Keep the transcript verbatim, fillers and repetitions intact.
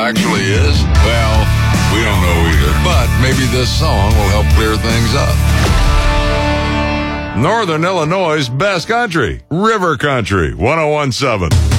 actually is? Well, we don't know either. But maybe this song will help clear things up. Northern Illinois' best country, River Country, one oh one point seven.